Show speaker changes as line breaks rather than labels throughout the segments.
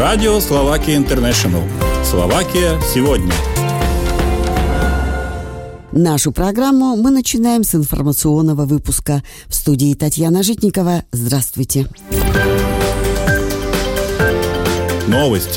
Радио Словакия Интернешнл. Словакия сегодня.
Нашу программу мы начинаем с информационного выпуска. В студии Татьяна Житникова. Здравствуйте.
Новости.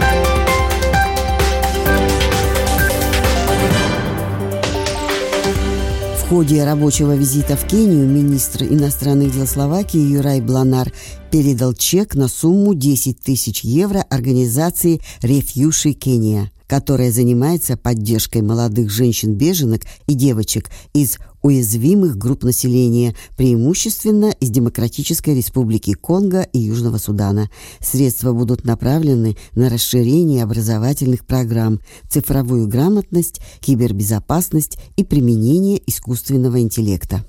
В ходе рабочего визита в Кению министр иностранных дел Словакии Юрай Бланар передал чек на сумму 10 тысяч евро организации «Рефьюши Кения», которая занимается поддержкой молодых женщин-беженок и девочек из уязвимых групп населения, преимущественно из Демократической Республики Конго и Южного Судана. Средства будут направлены на расширение образовательных программ, цифровую грамотность, кибербезопасность и применение искусственного интеллекта.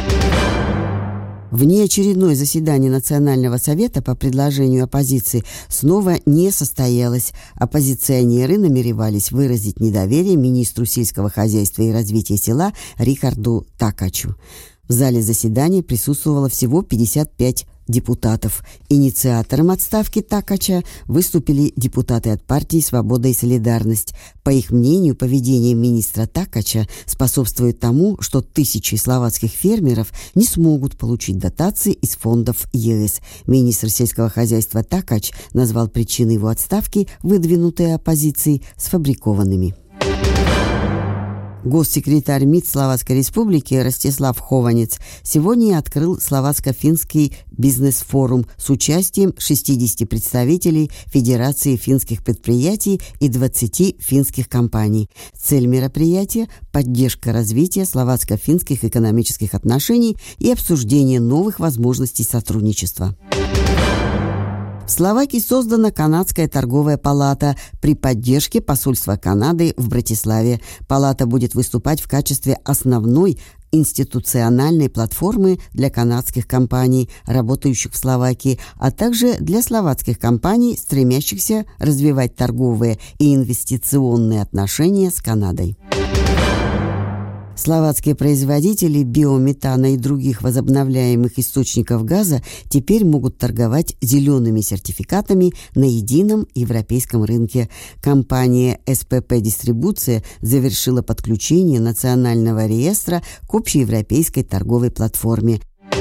Внеочередное заседание Национального совета по предложению оппозиции снова не состоялось. Оппозиционеры намеревались выразить недоверие министру сельского хозяйства и развития села Рихарду Такачу. В зале заседания присутствовало всего 55 депутатов. Инициатором отставки Такача выступили депутаты от партии «Свобода и солидарность». По их мнению, поведение министра Такача способствует тому, что тысячи словацких фермеров не смогут получить дотации из фондов ЕС. Министр сельского хозяйства Такач назвал причины его отставки, выдвинутые оппозицией, сфабрикованными. Госсекретарь МИД Словацкой Республики Ростислав Хованец сегодня открыл словацко-финский бизнес-форум с участием 60 представителей Федерации финских предприятий и 20 финских компаний. Цель мероприятия – поддержка развития словацко-финских экономических отношений и обсуждение новых возможностей сотрудничества. В Словакии создана Канадская торговая палата при поддержке посольства Канады в Братиславе. Палата будет выступать в качестве основной институциональной платформы для канадских компаний, работающих в Словакии, а также для словацких компаний, стремящихся развивать торговые и инвестиционные отношения с Канадой. Словацкие производители биометана и других возобновляемых источников газа теперь могут торговать зелеными сертификатами на едином европейском рынке. Компания СПП Дистрибуция завершила подключение национального реестра к общеевропейской торговой платформе.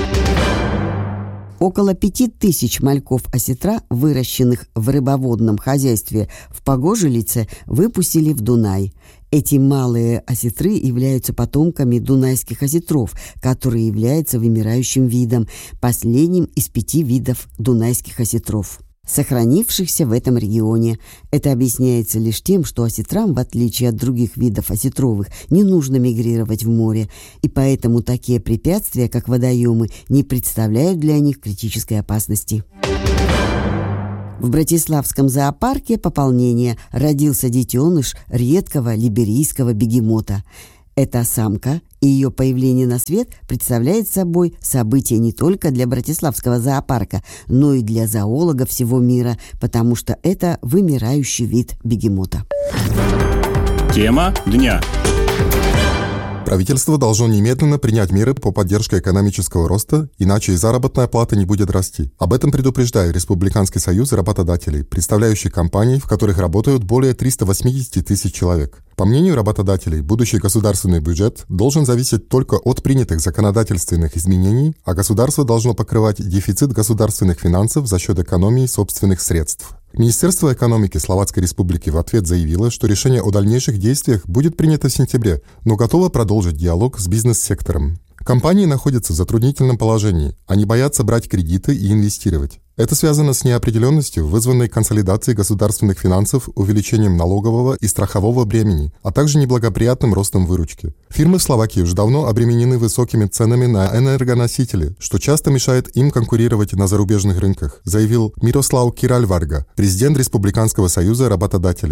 Около 5000 мальков осетра, выращенных в рыбоводном хозяйстве в Погожелице, выпустили в Дунай. Эти малые осетры являются потомками дунайских осетров, которые являются вымирающим видом, последним из 5 видов дунайских осетров, сохранившихся в этом регионе. Это объясняется лишь тем, что осетрам, в отличие от других видов осетровых, не нужно мигрировать в море, и поэтому такие препятствия, как водоемы, не представляют для них критической опасности. В Братиславском зоопарке пополнения родился детеныш редкого либерийского бегемота. Эта самка и ее появление на свет представляет собой событие не только для Братиславского зоопарка, но и для зоологов всего мира, потому что это вымирающий вид бегемота.
Тема дня.
Правительство должно немедленно принять меры по поддержке экономического роста, иначе и заработная плата не будет расти. Об этом предупреждает Республиканский союз работодателей, представляющий компании, в которых работают более 380 тысяч человек. По мнению работодателей, будущий государственный бюджет должен зависеть только от принятых законодательственных изменений, а государство должно покрывать дефицит государственных финансов за счет экономии собственных средств. Министерство экономики Словацкой Республики в ответ заявило, что решение о дальнейших действиях будет принято в сентябре, но готово продолжить диалог с бизнес-сектором. Компании находятся в затруднительном положении, они боятся брать кредиты и инвестировать. Это связано с неопределенностью, вызванной консолидацией государственных финансов, увеличением налогового и страхового бремени, а также неблагоприятным ростом выручки. Фирмы в Словакии уже давно обременены высокими ценами на энергоносители, что часто мешает им конкурировать на зарубежных рынках, заявил Мирослав Киральварга, президент Республиканского союза работодателей.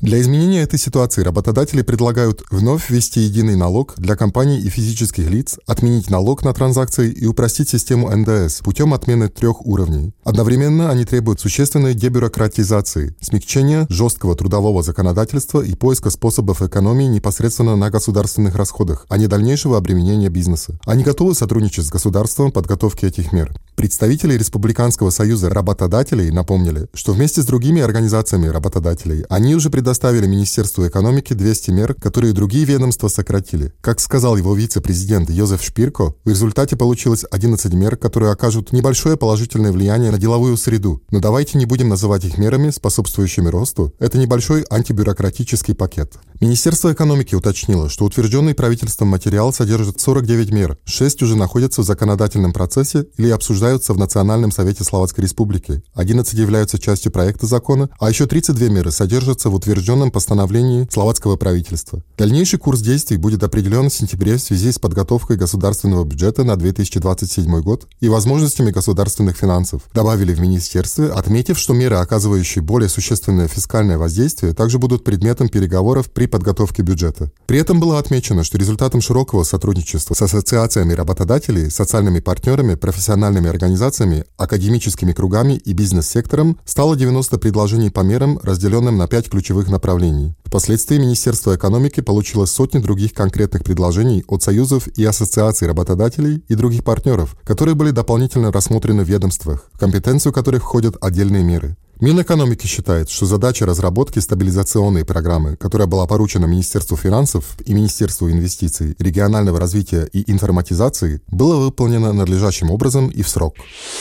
Для изменения этой ситуации работодатели предлагают вновь ввести единый налог для компаний и физических лиц, отменить налог на транзакции и упростить систему НДС путем отмены 3 уровней. Одновременно они требуют существенной дебюрократизации, смягчения жесткого трудового законодательства и поиска способов экономии непосредственно на государственных расходах, а не дальнейшего обременения бизнеса. Они готовы сотрудничать с государством в подготовке этих мер. Представители Республиканского союза работодателей напомнили, что вместе с другими организациями работодателей они уже предоставили Министерству экономики 200 мер, которые другие ведомства сократили. Как сказал его вице-президент Йозеф Шпирко, в результате получилось 11 мер, которые окажут небольшое положительное влияние на деловую среду. Но давайте не будем называть их мерами, способствующими росту. Это небольшой антибюрократический пакет. Министерство экономики уточнило, что утвержденный правительством материал содержит 49 мер, 6 уже находятся в законодательном процессе или обсуждаются в Национальном совете Словацкой Республики, 11 являются частью проекта закона, а еще 32 меры содержатся в утвержденном постановлении словацкого правительства. Дальнейший курс действий будет определен в сентябре в связи с подготовкой государственного бюджета на 2027 год и возможностями государственных финансов, добавили в министерстве, отметив, что меры, оказывающие более существенное фискальное воздействие, также будут предметом переговоров при подготовке бюджета. При этом было отмечено, что результатом широкого сотрудничества с ассоциациями работодателей, социальными партнерами, профессиональными организациями, академическими кругами и бизнес-сектором стало 90 предложений по мерам, разделенным на 5 ключевых направлений. Впоследствии Министерство экономики получило сотни других конкретных предложений от союзов и ассоциаций работодателей и других партнеров, которые были дополнительно рассмотрены в ведомствах, в компетенцию которых входят отдельные меры. Минэкономики считает, что задача разработки стабилизационной программы, которая была поручена Министерству финансов и Министерству инвестиций, регионального развития и информатизации, была выполнена надлежащим образом и в срок.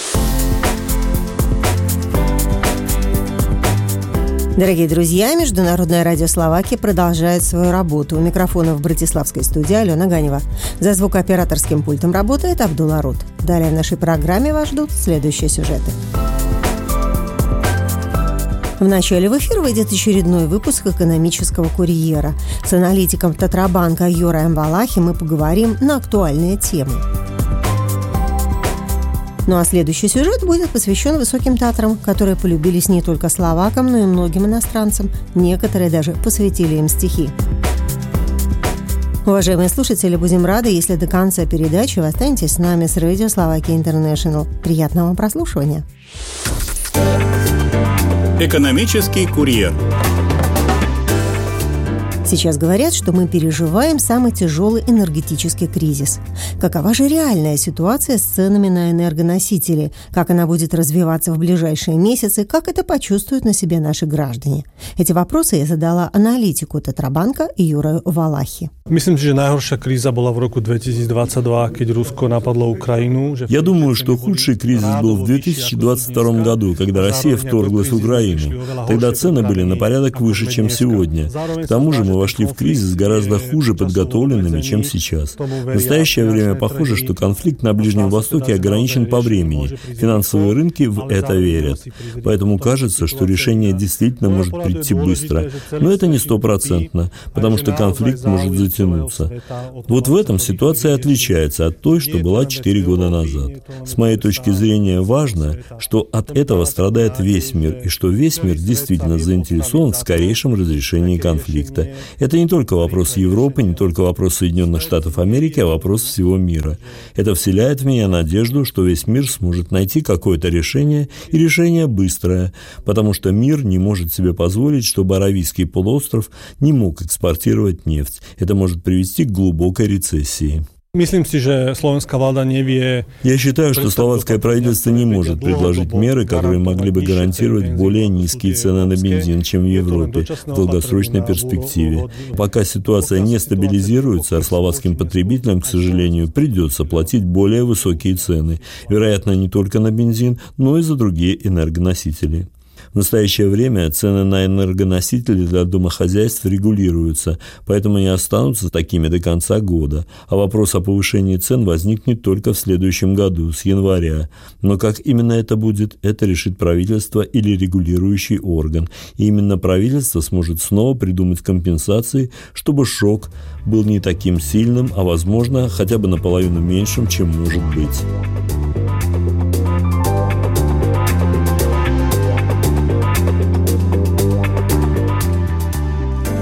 Дорогие друзья, Международное радио Словакии продолжает свою работу. У микрофона в братиславской студии Алена Ганева. За звукооператорским пультом работает Абдулла Рут. Далее в нашей программе вас ждут следующие сюжеты. Вначале в эфир выйдет очередной выпуск «Экономического курьера». С аналитиком Тетрабанка Юраем Валахи мы поговорим на актуальные темы. Ну а следующий сюжет будет посвящен Высоким Татрам, которые полюбились не только словакам, но и многим иностранцам. Некоторые даже посвятили им стихи. Уважаемые слушатели, будем рады, если до конца передачи вы останетесь с нами с Радио Словакия Интернешнл. Приятного вам прослушивания.
Экономический курьер.
Сейчас говорят, что мы переживаем самый тяжелый энергетический кризис. Какова же реальная ситуация с ценами на энергоносители? Как она будет развиваться в ближайшие месяцы? Как это почувствуют на себе наши граждане? Эти вопросы я задала аналитику Тетрабанка Юраю Валахи.
Myslím si, že najhoršia kríza bola v roku 2022, keď Rusko napadlo Ukrajinu.
Я думаю, что худший кризис был в 2022 году, когда Россия вторглась в Украину. Тогда цены были на порядок выше, чем сегодня. К тому же мы вошли в кризис гораздо хуже подготовленными, чем сейчас. В настоящее время похоже, что конфликт на Ближнем Востоке ограничен по времени. Финансовые рынки в это верят. Поэтому кажется, что решение действительно может прийти быстро. Но это не 100%, потому что конфликт может затянуться. Вот в этом ситуация отличается от той, что была 4 года назад. С моей точки зрения важно, что от этого страдает весь мир, и что весь мир действительно заинтересован в скорейшем разрешении конфликта. Это не только вопрос Европы, не только вопрос Соединенных Штатов Америки, а вопрос всего мира. Это вселяет в меня надежду, что весь мир сможет найти какое-то решение, и решение быстрое, потому что мир не может себе позволить, чтобы Аравийский полуостров не мог экспортировать нефть. Это может привести к глубокой рецессии.
Я считаю,
что словацкое правительство не может предложить меры, которые могли бы гарантировать более низкие цены на бензин, чем в Европе в долгосрочной перспективе. Пока ситуация не стабилизируется, а словацким потребителям, к сожалению, придется платить более высокие цены, вероятно, не только на бензин, но и за другие энергоносители. В настоящее время цены на энергоносители для домохозяйств регулируются, поэтому они останутся такими до конца года. А вопрос о повышении цен возникнет только в следующем году, с января. Но как именно это будет, это решит правительство или регулирующий орган. И именно правительство сможет снова придумать компенсации, чтобы шок был не таким сильным, а, возможно, хотя бы наполовину меньшим, чем может быть.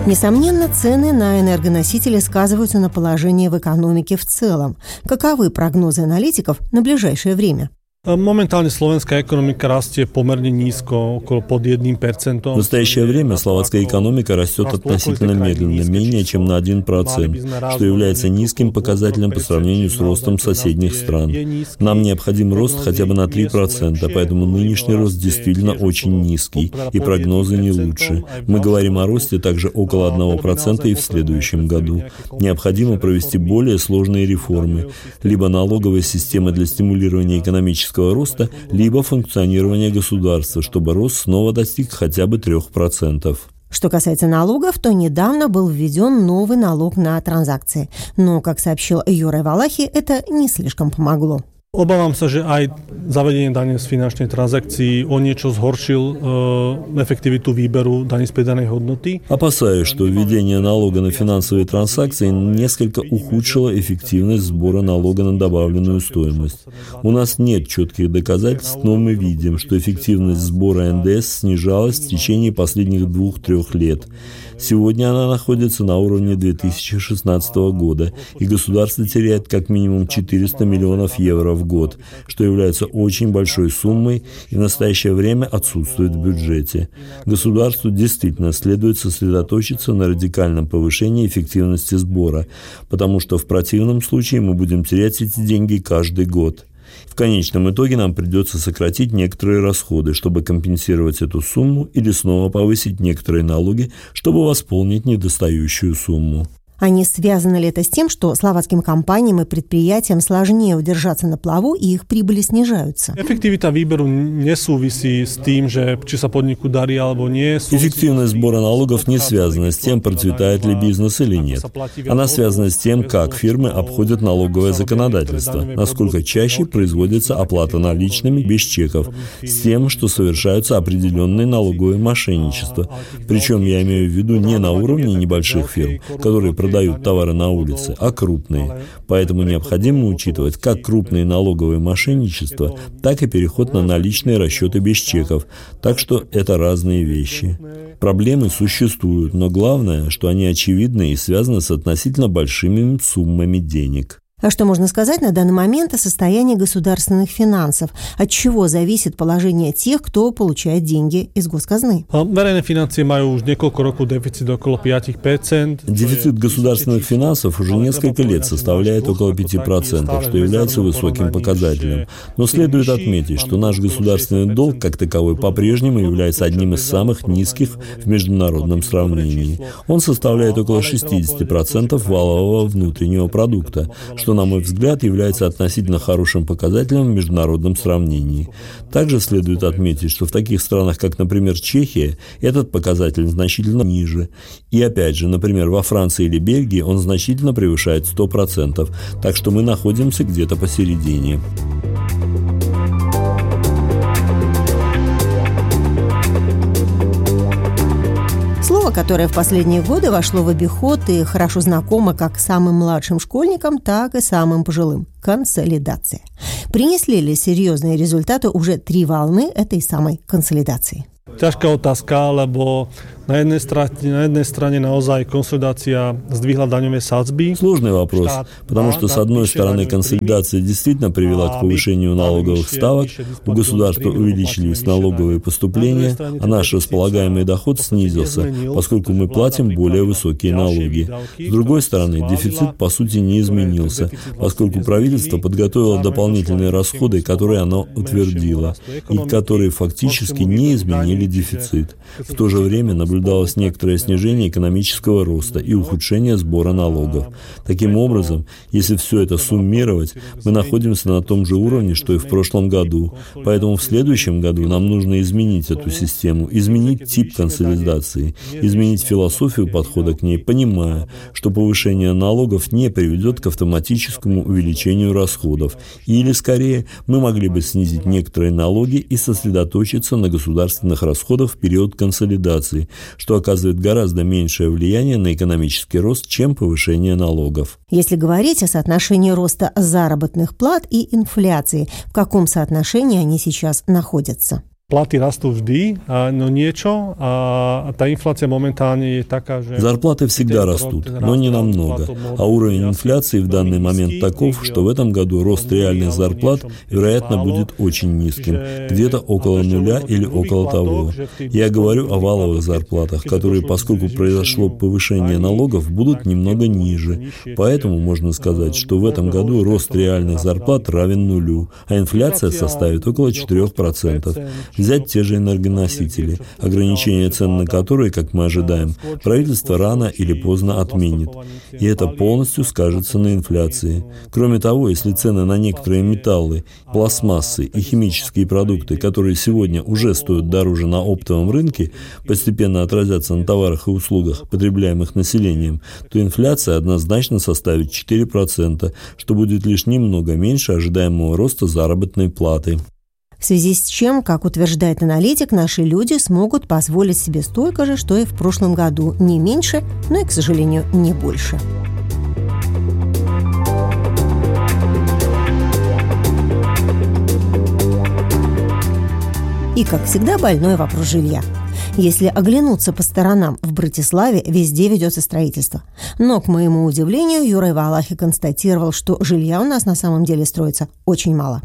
Несомненно, цены на энергоносители сказываются на положении в экономике в целом. Каковы прогнозы аналитиков на ближайшее время?
Momentálne slovenská ekonomika rastie pomerne nízko, okolo pod 1%.
В настоящее время словацкая экономика растет относительно медленно, менее чем на 1%, что является низким показателем по сравнению с ростом соседних стран. Нам необходим рост хотя бы на 3%, поэтому нынешний рост действительно очень низкий, и прогнозы не лучше. Мы говорим о росте также около 1% и в следующем году. Необходимо провести более сложные реформы, либо налоговая система для стимулирования экономического роста, либо функционирование государства, чтобы рост снова достиг хотя бы 3%.
Что касается налогов, то недавно был введен новый налог на транзакции. Но, как сообщил Юрий Валахи, это не слишком помогло.
Obávam sa, že aj zavedenie dane z finančnej transakcií o niečo zhoršil efektivitu výberu dane z pridanej hodnoty.
Опасаюсь, что введение налога на финансовые транзакции несколько ухудшило эффективность сбора налога на добавленную стоимость. У нас нет четких доказательств, но мы видим, что эффективность сбора НДС снижалась в течение последних 2-3 лет. Сегодня она находится на уровне 2016 года, и государство теряет как минимум 400 миллионов евро в год, что является очень большой суммой и в настоящее время отсутствует в бюджете. Государству действительно следует сосредоточиться на радикальном повышении эффективности сбора, потому что в противном случае мы будем терять эти деньги каждый год. В конечном итоге нам придется сократить некоторые расходы, чтобы компенсировать эту сумму, или снова повысить некоторые налоги, чтобы восполнить недостающую сумму.
А не связано ли это с тем, что словацким компаниям и предприятиям сложнее удержаться на плаву и их прибыли снижаются?
Эффективита výberu nesúvisí с тем, že či sa podniku darí alebo nie.
Эффективность сбора налогов не связана с тем, процветает ли бизнес или нет. Она связана с тем, как фирмы обходят налоговое законодательство, насколько чаще производится оплата наличными без чеков, с тем, что совершаются определенные налоговые мошенничества. Причем я имею в виду не на уровне небольших фирм, которые продают товары на улице, а крупные. Поэтому необходимо учитывать как крупные налоговые мошенничества, так и переход на наличные расчеты без чеков. Так что это разные вещи. Проблемы существуют, но главное, что они очевидны и связаны с относительно большими суммами денег.
А что можно сказать на данный момент о состоянии государственных финансов? От чего зависит положение тех, кто получает деньги из госказны?
Verejné financie majú už niekoľko rokov deficit okolo 5%.
Дефицит государственных финансов уже несколько лет составляет около 5%, что является высоким показателем. Но следует отметить, что наш государственный долг как таковой по-прежнему является одним из самых низких в международном сравнении. Он составляет около 60% валового внутреннего продукта, что, на мой взгляд, является относительно хорошим показателем в международном сравнении. Также следует отметить, что в таких странах, как, например, Чехия, этот показатель значительно ниже. И опять же, например, во Франции или Бельгии он значительно превышает 100%, так что мы находимся где-то посередине.
Слово, которое в последние годы вошло в обиход и хорошо знакомо как самым младшим школьникам, так и самым пожилым – консолидация. Принесли ли серьезные результаты уже 3 волны этой самой консолидации?
Ťažká otázka, lebo na jednej strane naozaj konsolidácia zdvihla daňové sadzby.
Сложный вопрос, потому что, с одной стороны, консолидация действительно привела к повышению налоговых ставок, у государства увеличились налоговые поступления, а наш располагаемый доход снизился, поскольку мы платим более высокие налоги. С другой стороны, дефицит, по сути, не изменился, поскольку правительство подготовило дополнительные расходы, которые оно утвердило, и которые фактически не изменили дефицит. В то же время наблюдалось некоторое снижение экономического роста и ухудшение сбора налогов. Таким образом, если все это суммировать, мы находимся на том же уровне, что и в прошлом году. Поэтому в следующем году нам нужно изменить эту систему, изменить тип консолидации, изменить философию подхода к ней, понимая, что повышение налогов не приведет к автоматическому увеличению расходов. Или, скорее, мы могли бы снизить некоторые налоги и сосредоточиться на государственных расходах в период консолидации, что оказывает гораздо меньшее влияние на экономический рост, чем повышение налогов.
Если говорить о соотношении роста заработных плат и инфляции, в каком соотношении они сейчас находятся?
Платы растут vždy, но niečo, а та инфляция моментально такая же.
Зарплаты всегда растут, но не намного. А уровень инфляции в данный момент таков, что в этом году рост реальных зарплат, вероятно, будет очень низким, где-то около нуля или около того. Я говорю о валовых зарплатах, которые, поскольку произошло повышение налогов, будут немного ниже. Поэтому можно сказать, что в этом году рост реальных зарплат равен нулю, а инфляция составит около 4%. Взять те же энергоносители, ограничение цен на которые, как мы ожидаем, правительство рано или поздно отменит. И это полностью скажется на инфляции. Кроме того, если цены на некоторые металлы, пластмассы и химические продукты, которые сегодня уже стоят дороже на оптовом рынке, постепенно отразятся на товарах и услугах, потребляемых населением, то инфляция однозначно составит 4%, что будет лишь немного меньше ожидаемого роста заработной платы.
В связи с чем, как утверждает аналитик, наши люди смогут позволить себе столько же, что и в прошлом году. Не меньше, но и, к сожалению, не больше. И, как всегда, больной вопрос жилья. Если оглянуться по сторонам, в Братиславе везде ведется строительство. Но, к моему удивлению, Юрай Валахи констатировал, что жилья у нас на самом деле строится очень мало.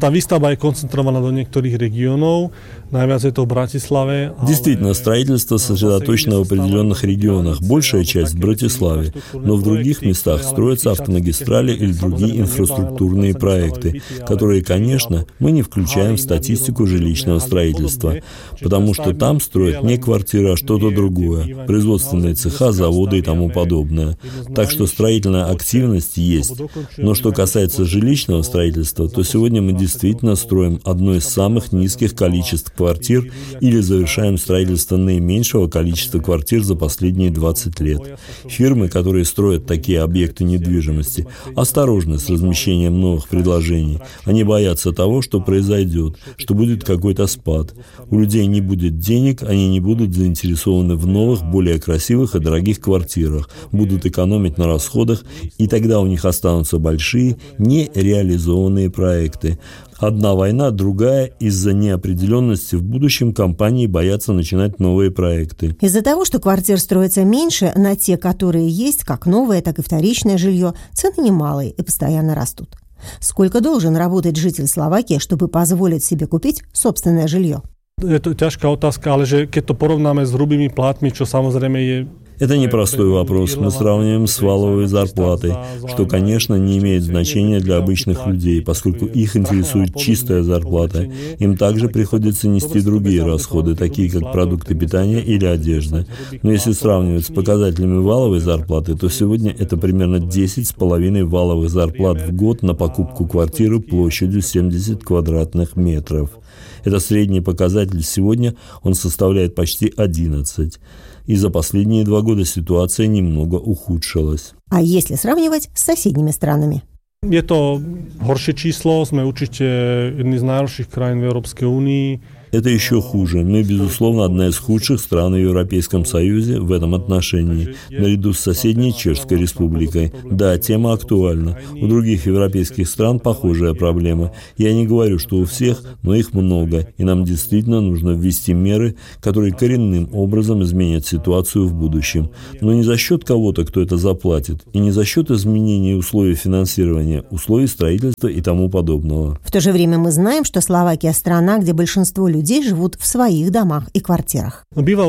Действительно, строительство сосредоточено в определенных регионах, большая часть в Братиславе, но в других местах строятся автомагистрали или другие инфраструктурные проекты, которые, конечно, мы не включаем в статистику жилищного строительства, потому что там строят не квартиры, а что-то другое, производственные цеха, заводы и тому подобное. Так что строительная активность есть. Но что касается жилищного строительства, то сегодня мы действительно строим одно из самых низких количеств квартир или завершаем строительство наименьшего количества квартир за последние 20 лет. Фирмы, которые строят такие объекты недвижимости, осторожны с размещением новых предложений. Они боятся того, что произойдет, что будет какой-то спад. У людей не будет денег, они не будут заинтересованы в новых, более красивых и дорогих квартирах, будут экономить на расходах, и тогда у них останутся большие, нереализованные проекты. Одна война, другая. Из-за неопределенности в будущем компании боятся начинать новые проекты.
Из-за того, что квартир строится меньше, на те, которые есть, как новое, так и вторичное жилье, цены немалые и постоянно растут. Сколько должен работать житель Словакии, чтобы позволить себе купить собственное жилье?
Это ťažká otázka, ale že keď to porovnáme s hrubými plátmi, čo samozrejme je.
Это непростой вопрос. Мы сравниваем с валовой зарплатой, что, конечно, не имеет значения для обычных людей, поскольку их интересует чистая зарплата. Им также приходится нести другие расходы, такие как продукты питания или одежда. Но если сравнивать с показателями валовой зарплаты, то сегодня это примерно 10,5 валовых зарплат в год на покупку квартиры площадью 70 квадратных метров. Это средний показатель сегодня, он составляет почти 11. И за последние 2 года ситуация немного ухудшилась.
А если сравнивать с соседними странами?
Je to horšie číslo, sme určite jedni z najhorších krajín v Európskej únii.
Это еще хуже. Мы, безусловно, одна из худших стран в Европейском Союзе в этом отношении, наряду с соседней Чешской Республикой. Да, тема актуальна. У других европейских стран похожая проблема. Я не говорю, что у всех, но их много, и нам действительно нужно ввести меры, которые коренным образом изменят ситуацию в будущем. Но не за счет кого-то, кто это заплатит, и не за счет изменения условий финансирования, условий строительства и тому подобного.
В то же время мы знаем, что Словакия – страна, где большинство людей живут в своих домах и квартирах.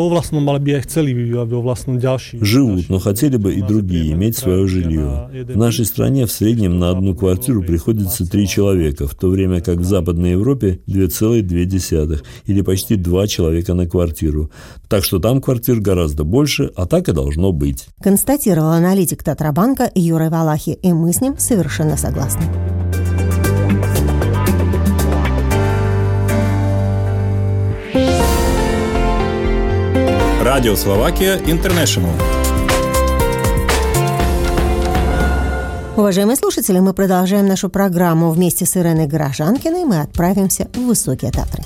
Живут, но хотели бы и другие иметь свое жилье. В нашей стране в среднем на одну квартиру приходится 3 человека, в то время как в Западной Европе 2,2 или почти 2 человека на квартиру. Так что там квартир гораздо больше, а так и должно быть.
Констатировал аналитик Татрабанка Юрай Валахи, и мы с ним совершенно согласны.
Радио Словакия Интернешнл.
Уважаемые слушатели, мы продолжаем нашу программу. Вместе с Иреной Горожанкиной мы отправимся в Высокие Татры.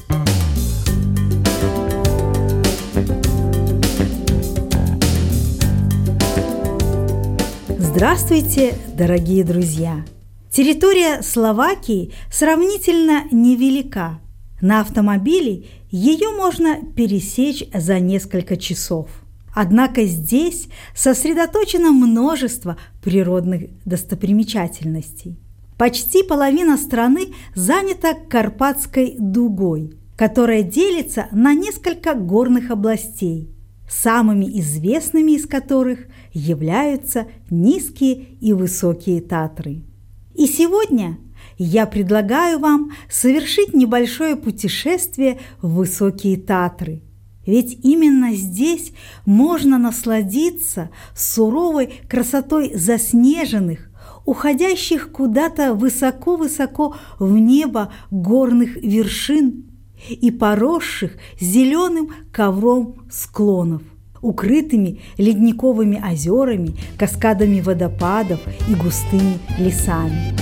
Здравствуйте, дорогие друзья! Территория Словакии сравнительно невелика. На автомобиле Ее можно пересечь за несколько часов. Однако здесь сосредоточено множество природных достопримечательностей. Почти половина страны занята Карпатской дугой, которая делится на несколько горных областей, самыми известными из которых являются низкие и высокие Татры. И сегодня я предлагаю вам совершить небольшое путешествие в высокие Татры. Ведь именно здесь можно насладиться суровой красотой заснеженных, уходящих куда-то высоко-высоко в небо горных вершин и поросших зеленым ковром склонов, укрытыми ледниковыми озерами, каскадами водопадов и густыми лесами.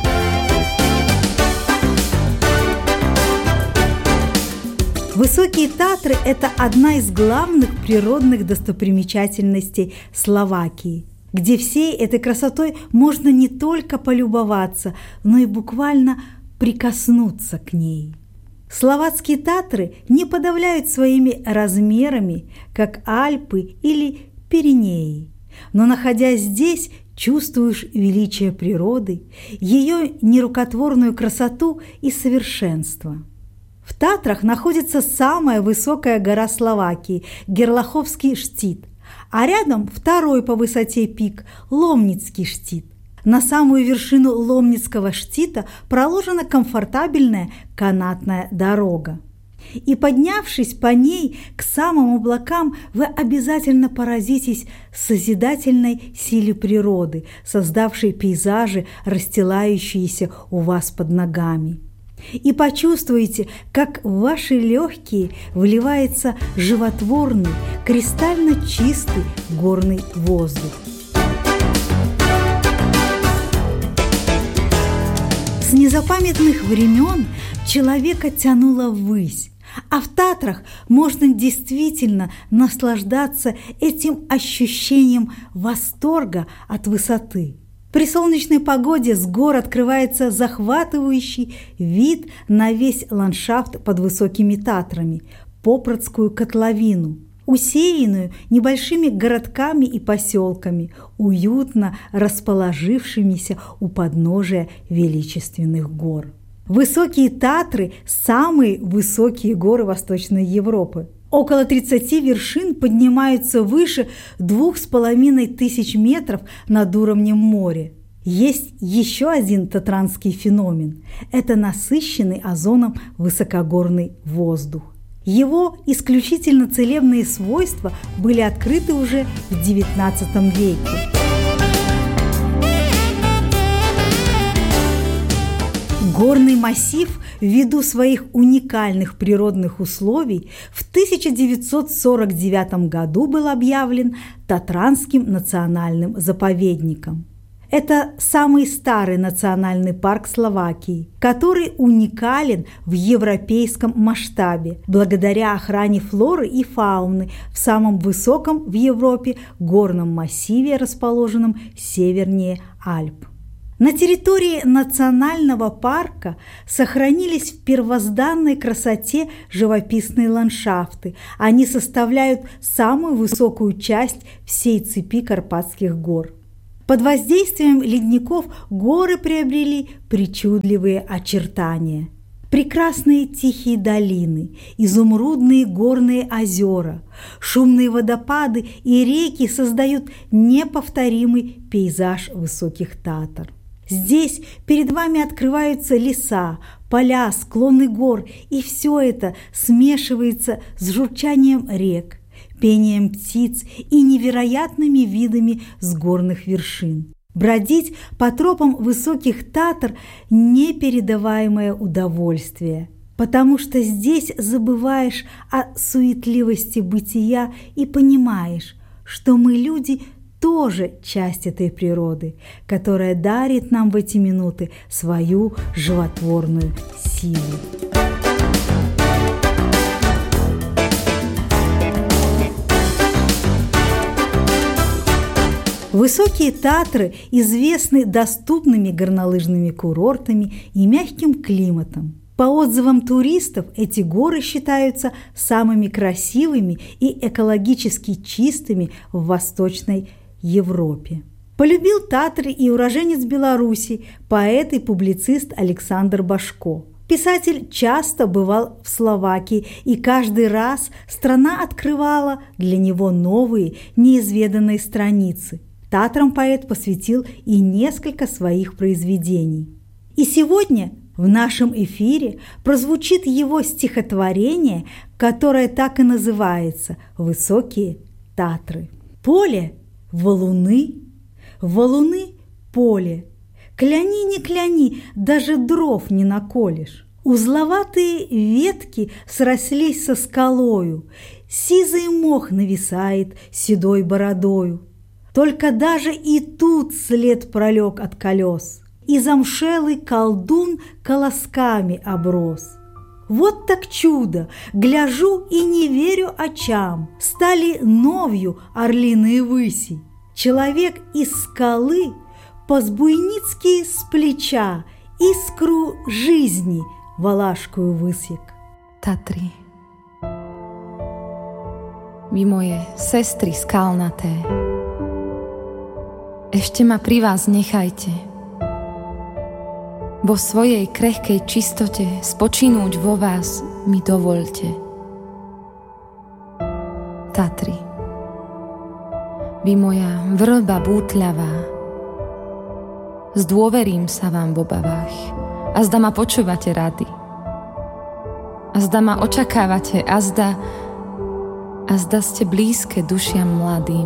Высокие Татры – это одна из главных природных достопримечательностей Словакии, где всей этой красотой можно не только полюбоваться, но и буквально прикоснуться к ней. Словацкие Татры не подавляют своими размерами, как Альпы или Пиренеи, но, находясь здесь, чувствуешь величие природы, ее нерукотворную красоту и совершенство. В Татрах находится самая высокая гора Словакии – Герлаховский штит, а рядом второй по высоте пик – Ломницкий штит. На самую вершину Ломницкого штита проложена комфортабельная канатная дорога. И поднявшись по ней к самым облакам, вы обязательно поразитесь созидательной силе природы, создавшей пейзажи, расстилающиеся у вас под ногами. И почувствуете, как в ваши легкие вливается животворный, кристально чистый горный воздух. С незапамятных времен человека тянуло ввысь, а в Татрах можно действительно наслаждаться этим ощущением восторга от высоты. При солнечной погоде с гор открывается захватывающий вид на весь ландшафт под высокими Татрами, Попроцкую котловину, усеянную небольшими городками и поселками, уютно расположившимися у подножия величественных гор. Высокие Татры – самые высокие горы Восточной Европы. Около 30 вершин поднимаются выше 2500 метров над уровнем моря. Есть еще один татранский феномен – это насыщенный озоном высокогорный воздух. Его исключительно целебные свойства были открыты уже в XIX веке. Горный массив ввиду своих уникальных природных условий в 1949 году был объявлен Татранским национальным заповедником. Это самый старый национальный парк Словакии, который уникален в европейском масштабе благодаря охране флоры и фауны в самом высоком в Европе горном массиве, расположенном севернее Альп. На территории национального парка сохранились в первозданной красоте живописные ландшафты. Они составляют самую высокую часть всей цепи Карпатских гор. Под воздействием ледников горы приобрели причудливые очертания. Прекрасные тихие долины, изумрудные горные озера, шумные водопады и реки создают неповторимый пейзаж высоких Татр. Здесь перед вами открываются леса, поля, склоны гор, и все это смешивается с журчанием рек, пением птиц и невероятными видами с горных вершин. Бродить по тропам высоких Татр – непередаваемое удовольствие, потому что здесь забываешь о суетливости бытия и понимаешь, что мы, люди, тоже часть этой природы, которая дарит нам в эти минуты свою животворную силу. Высокие Татры известны доступными горнолыжными курортами и мягким климатом. По По отзывам туристов, эти горы считаются самыми красивыми и экологически чистыми в Восточной Европе. Полюбил Татры и уроженец Беларуси, поэт и публицист Александр Башко. Писатель часто бывал в Словакии, и каждый раз страна открывала для него новые, неизведанные страницы. Татрам поэт посвятил и несколько своих произведений. И сегодня в нашем эфире прозвучит его стихотворение, которое так и называется «Высокие Татры». Поле – валуны, валуны – поле. Кляни, не кляни, даже дров не наколешь. Узловатые ветки срослись со скалою, сизый мох нависает седой бородою. Только даже и тут след пролег от колес, и замшелый колдун колосками оброс. Вот так чудо! Гляжу и не верю очам. Стали новью орлиные выси. Человек из скалы по-збуйницки с плеча искру жизни валашкую высек.
Tatry. Vy moje sestry skalnaté, ešte ma pri vás nechajte. Vo svojej krehkej čistote spočinúť vo vás mi dovoľte. Tatry. Vy moja vrba bútľavá, zdôverím sa vám v obavách a zda ma počúvate rady. A zda ma očakávate a zda ste blízke dušiam mladým.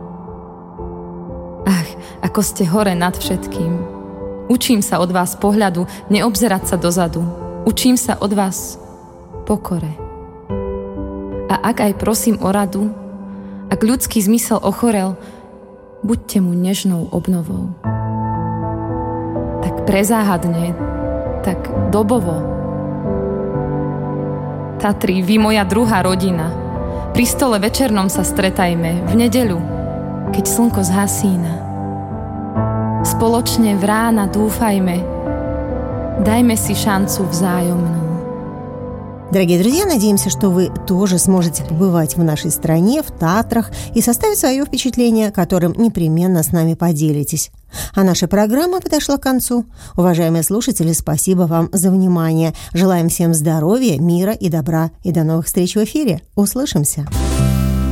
Ach, ako ste hore nad všetkým. Učím sa od vás pohľadu, neobzerať sa dozadu. Učím sa od vás pokore. A ak aj prosím o radu, ak ľudský zmysel ochorel, buďte mu nežnou obnovou. Tak prezáhadne, tak dobovo. Tatry, vy moja druhá rodina. Pri stole večernom sa stretajme, v nedeľu, keď slnko zhasína. Spoločne v rána dúfajme, дайме си шансу взаимную.
Дорогие друзья, надеемся, что вы тоже сможете побывать в нашей стране, в Татрах и составить свое впечатление, которым непременно с нами поделитесь. А наша программа подошла к концу. Уважаемые слушатели, спасибо вам за внимание. Желаем всем здоровья, мира и добра. И до новых встреч в эфире. Услышимся.